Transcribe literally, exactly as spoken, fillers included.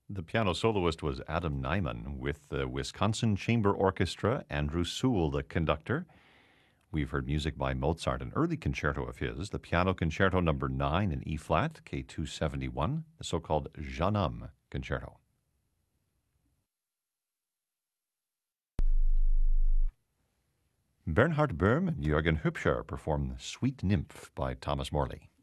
The piano soloist was Adam Nyman with the Wisconsin Chamber Orchestra, Andrew Sewell, the conductor. We've heard music by Mozart, an early concerto of his, the Piano Concerto number nine in E flat, K two seventy-one, the so-called Jeune Homme Concerto. Bernhard Böhm and Jürgen Hübscher perform Sweet Nymph by Thomas Morley.